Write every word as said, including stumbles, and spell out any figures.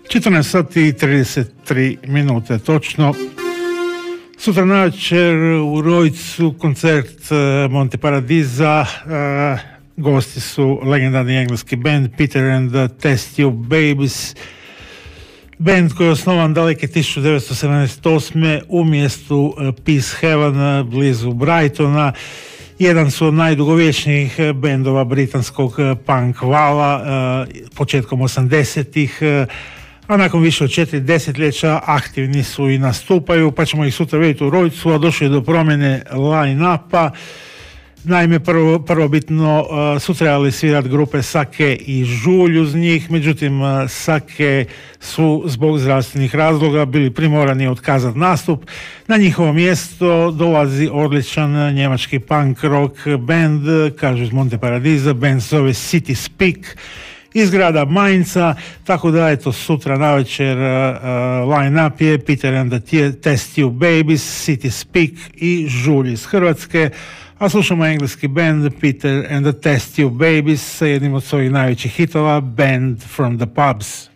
četrnaest sati i trideset tri minute točno. Sutra navečer u Rojcu koncert Monte Paradiza. Gosti su legendarni engleski band Peter and the Test Tube Babies. Band koji je osnovan daleke tisuću devetsto sedamdeset osme u mjestu Peace Haven blizu Brightona. Jedan su od najdugovječnijih bendova britanskog punk vala početkom osamdesetih, a nakon više od četiri desetljeća aktivni su i nastupaju, pa ćemo ih sutra vidjeti u Rojcu, a došli je do promjene line-upa. Naime, prvo, prvobitno uh, su trebali svirati grupe Sake i Žulj uz njih, međutim uh, Sake su zbog zdravstvenih razloga bili primorani otkazati nastup. Na njihovo mjesto dolazi odličan njemački punk rock band, kažu iz Monte Paradiza, band zove City Speak iz grada Mainza, tako da eto sutra navečer uh, line-up je Peter and the Test Tube Babies, City Speak i Žulj iz Hrvatske. A slušamo engleski band Peter and the Test Tube Babies sa jednim od svojih najvećih hitova, Band from the Pubs.